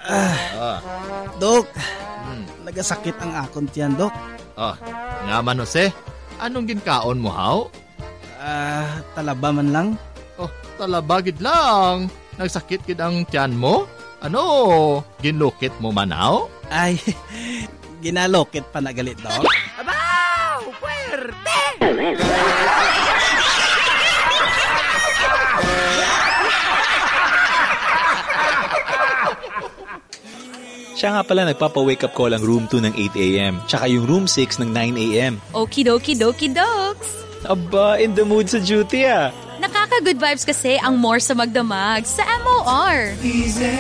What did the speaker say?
Dok, nagasakit ang akong tiyan, Dok. Nga man, Jose, anong ginkaon mo, haw? Talaba man lang. Talabagid lang. Nagsakit gid ang tiyan mo? Ano, ginlukit mo man, haw? Ay, ginalokit pa na galit, Dok. Abaw! Puwerte! Siya nga pala nagpapa-wake up call ang room 2 ng 8 a.m. Tsaka yung room 6 ng 9 a.m. Okidoki doki dokes. Aba, in the mood sa duty ah. Nakaka-good vibes kasi ang more sa magdamag sa MOR.